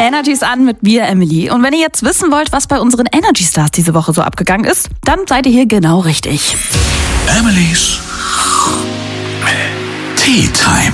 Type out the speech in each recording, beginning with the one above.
Energy's an mit mir, Emily. Und wenn ihr jetzt wissen wollt, was bei unseren Energy Stars diese Woche so abgegangen ist, dann seid ihr hier genau richtig. Emily's Tea Time.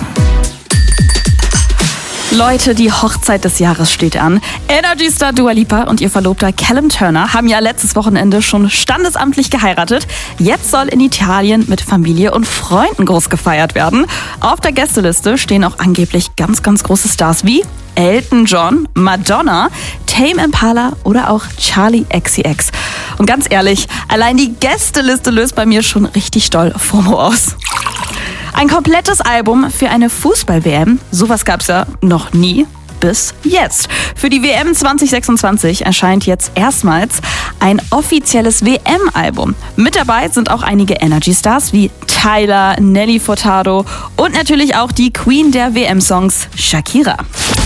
Leute, die Hochzeit des Jahres steht an. Energy-Star Dua Lipa und ihr Verlobter Callum Turner haben ja letztes Wochenende schon standesamtlich geheiratet. Jetzt soll in Italien mit Familie und Freunden groß gefeiert werden. Auf der Gästeliste stehen auch angeblich ganz, ganz große Stars wie Elton John, Madonna, Tame Impala oder auch Charli XCX. Und ganz ehrlich, allein die Gästeliste löst bei mir schon richtig doll FOMO aus. Ein komplettes Album für eine Fußball-WM, sowas gab's ja noch nie bis jetzt. Für die WM 2026 erscheint jetzt erstmals ein offizielles WM-Album. Mit dabei sind auch einige Energy-Stars wie Tyler, Nelly Furtado und natürlich auch die Queen der WM-Songs Shakira.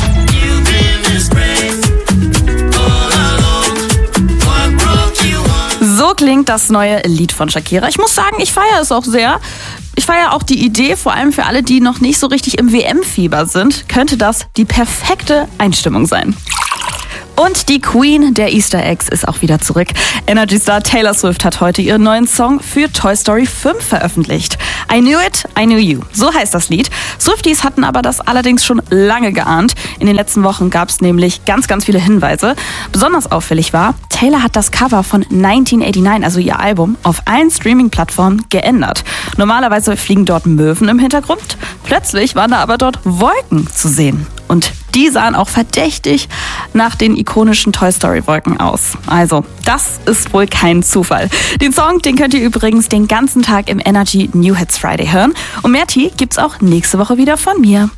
So klingt das neue Lied von Shakira. Ich muss sagen, ich feiere es auch sehr. Ich feiere auch die Idee, vor allem für alle, die noch nicht so richtig im WM-Fieber sind, könnte das die perfekte Einstimmung sein. Und die Queen der Easter Eggs ist auch wieder zurück. Energy-Star Taylor Swift hat heute ihren neuen Song für Toy Story 5 veröffentlicht. I Knew It, I Knew You. So heißt das Lied. Swifties hatten aber das allerdings schon lange geahnt. In den letzten Wochen gab es nämlich ganz, ganz viele Hinweise. Besonders auffällig war, Taylor hat das Cover von 1989, also ihr Album, auf allen Streaming-Plattformen geändert. Normalerweise fliegen dort Möwen im Hintergrund. Plötzlich waren da aber dort Wolken zu sehen. Und die sahen auch verdächtig nach den ikonischen Toy Story Wolken aus. Also, das ist wohl kein Zufall. Den Song, den könnt ihr übrigens den ganzen Tag im Energy New Hits Friday hören. Und mehr Tee gibt's auch nächste Woche wieder von mir.